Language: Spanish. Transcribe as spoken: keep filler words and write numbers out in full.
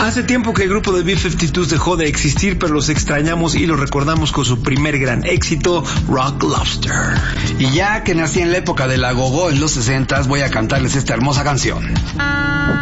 Hace tiempo que el grupo de B cincuenta y dos dejó de existir, pero los extrañamos y los recordamos con su primer gran éxito, Rock Lobster. Y ya que nací en la época de la gogo en los sesentas, voy a cantarles esta hermosa canción.